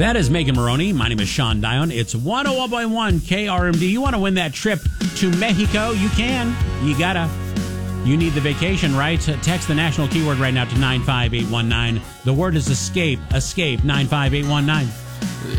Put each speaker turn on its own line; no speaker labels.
That is Megan Maroney. My name is Sean Dion. It's 101.1 KRMD. You want to win that trip to Mexico? You can. You gotta. You need the vacation, right? Text the national keyword right now to 95819. The word is escape. Escape, 95819.